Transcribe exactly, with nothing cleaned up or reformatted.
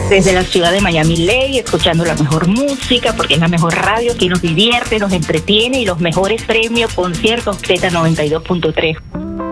Desde la ciudad de Miami Ley, escuchando la mejor música, porque es la mejor radio que nos divierte, nos entretiene y los mejores premios, conciertos Z noventa y dos punto tres.